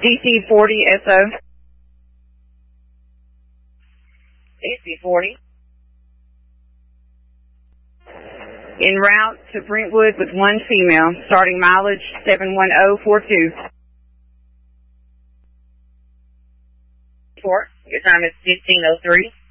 DC-40 SO. DC-40. En route to Brentwood with one female, starting mileage 71042. Your time is 15:03.